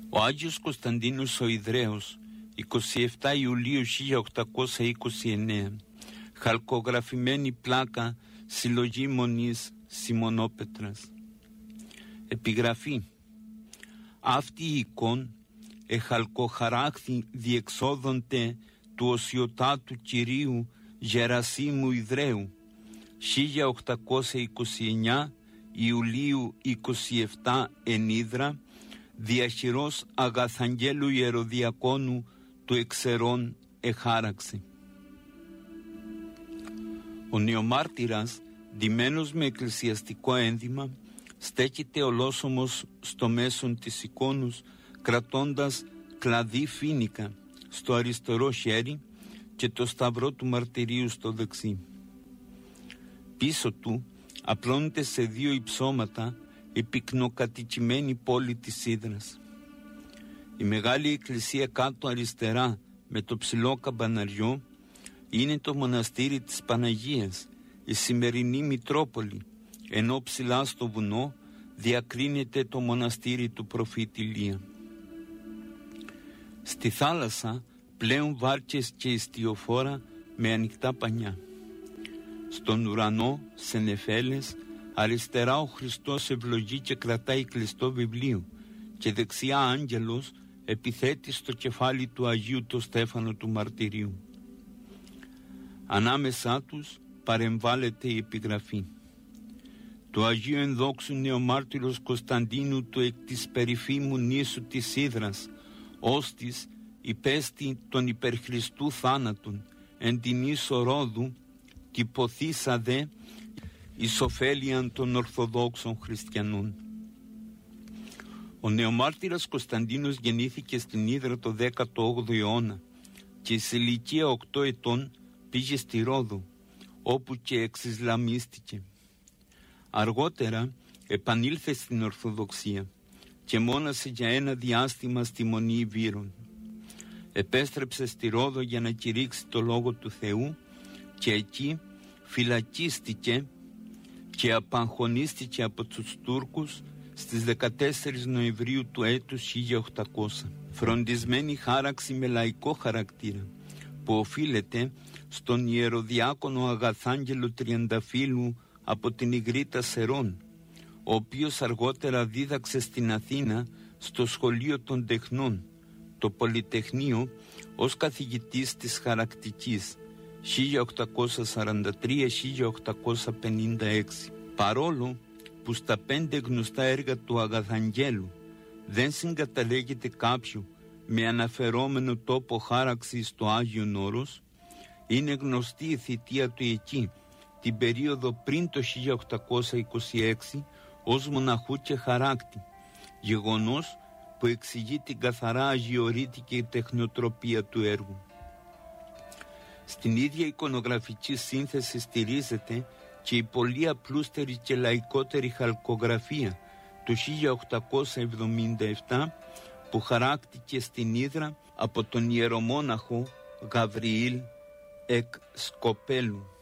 Ο Άγιος Κωνσταντίνος ο Ιδραίος, 27 Ιουλίου 1829, χαλκογραφημένη πλάκα, συλλογή Μονής Σιμωνόπετρας. Επιγραφή. Αυτή η εικόν εχαλκοχαράχθη διεξόδοντε του οσιωτάτου Κυρίου Γερασίμου Ιδραίου, 1829 Ιουλίου 27 εν Ύδρα, διαχειρός Αγαθαγγέλου Ιεροδιακόνου του Εξερών εχάραξε. Ο νεομάρτυρας, ντυμένος με εκκλησιαστικό ένδυμα, στέκεται ολόσωμος στο μέσον της εικόνους, κρατώντας κλαδί φοίνικα στο αριστερό χέρι και το σταυρό του μαρτυρίου στο δεξί. Πίσω του απλώνεται σε δύο υψώματα η πυκνοκατοικημένη πόλη της Ύδρας. Η μεγάλη εκκλησία κάτω αριστερά με το ψηλό καμπαναριό είναι το μοναστήρι της Παναγίας, η σημερινή Μητρόπολη, ενώ ψηλά στο βουνό διακρίνεται το μοναστήρι του προφήτη Ηλία. Στη θάλασσα πλέουν βάρκες και ιστιοφόρα με ανοιχτά πανιά. Στον ουρανό, σε νεφέλες, αριστερά ο Χριστός ευλογεί και κρατάει κλειστό βιβλίο και δεξιά άγγελος επιθέτει στο κεφάλι του Αγίου το στέφανο του μαρτυρίου. Ανάμεσά τους παρεμβάλλεται η επιγραφή. Του Αγίου Ενδόξου Νεομάρτυρος Κωνσταντίνου του εκ της περιφήμου νήσου της Ύδρας, ώστις υπέστη τον υπερχριστού θάνατον εν την ίσο Ρόδου, κυποθήσα δε εις ωφέλιαν των Ορθοδόξων Χριστιανών. Ο νεομάρτυρας Κωνσταντίνος γεννήθηκε στην Ύδρα το 18ο αιώνα και σε ηλικία 8 ετών πήγε στη Ρόδο, όπου και εξισλαμίστηκε. Αργότερα επανήλθε στην Ορθοδοξία και μόνασε για ένα διάστημα στη Μονή Ιβύρων. Επέστρεψε στη Ρόδο για να κηρύξει το Λόγο του Θεού και εκεί φυλακίστηκε και απαγχωνίστηκε από τους Τούρκους στις 14 Νοεμβρίου του έτους 1800. Φροντισμένη χάραξη με λαϊκό χαρακτήρα που οφείλεται στον ιεροδιάκονο Αγαθάγγελο Τριανταφύλου από την Ιγρήτα Σερών, ο οποίος αργότερα δίδαξε στην Αθήνα στο Σχολείο των Τεχνών, το Πολυτεχνείο, ως καθηγητής της χαρακτικής 1843-1856. Παρόλο που στα 5 γνωστά έργα του Αγαθαγγέλου δεν συγκαταλέγεται κάποιο με αναφερόμενο τόπο χάραξη στο Άγιον Όρος, είναι γνωστή η θητεία του εκεί, την περίοδο πριν το 1826, ως μοναχού και χαράκτη, γεγονός που εξηγεί την καθαρά αγιορείτικη τεχνοτροπία του έργου. Στην ίδια εικονογραφική σύνθεση στηρίζεται και η πολύ απλούστερη και λαϊκότερη χαλκογραφία του 1877 που χαράκτηκε στην Ύδρα από τον ιερομόναχο Γαβριήλ εκ Σκοπέλου.